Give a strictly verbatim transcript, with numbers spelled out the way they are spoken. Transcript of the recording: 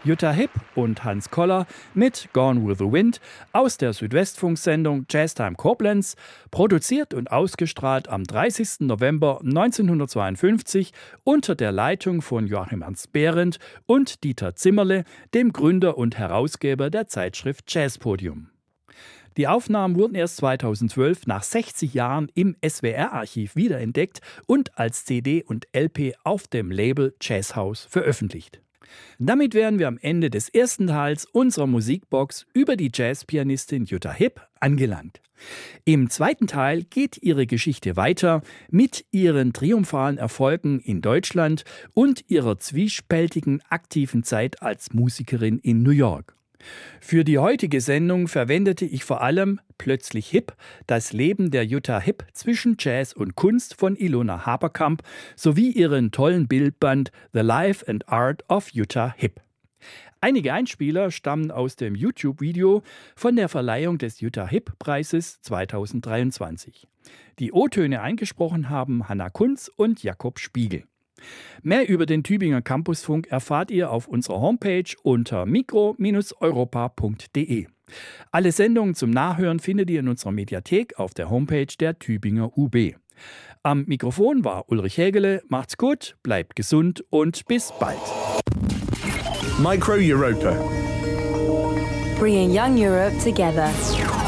Jutta Hipp und Hans Koller mit Gone with the Wind aus der Südwestfunksendung Jazztime Koblenz, produziert und ausgestrahlt am dreißigsten November neunzehnhundertzweiundfünfzig unter der Leitung von Joachim Ernst Behrendt und Dieter Zimmerle, dem Gründer und Herausgeber der Zeitschrift Jazzpodium. Die Aufnahmen wurden erst zweitausendzwölf nach sechzig Jahren im S W R-Archiv wiederentdeckt und als C D und L P auf dem Label Jazzhaus veröffentlicht. Damit wären wir am Ende des ersten Teils unserer Musikbox über die Jazzpianistin Jutta Hipp angelangt. Im zweiten Teil geht ihre Geschichte weiter mit ihren triumphalen Erfolgen in Deutschland und ihrer zwiespältigen aktiven Zeit als Musikerin in New York. Für die heutige Sendung verwendete ich vor allem Plötzlich Hipp, das Leben der Jutta Hipp zwischen Jazz und Kunst von Ilona Haberkamp sowie ihren tollen Bildband The Life and Art of Jutta Hipp. Einige Einspieler stammen aus dem YouTube-Video von der Verleihung des Jutta Hipp-Preises zweitausenddreiundzwanzig. Die O-Töne eingesprochen haben Hanna Kunz und Jakob Spiegel. Mehr über den Tübinger Campusfunk erfahrt ihr auf unserer Homepage unter mikro Bindestrich europa punkt de. Alle Sendungen zum Nachhören findet ihr in unserer Mediathek auf der Homepage der Tübinger U B. Am Mikrofon war Ulrich Hägele. Macht's gut, bleibt gesund und bis bald. Micro Europa. Bringing young Europe together.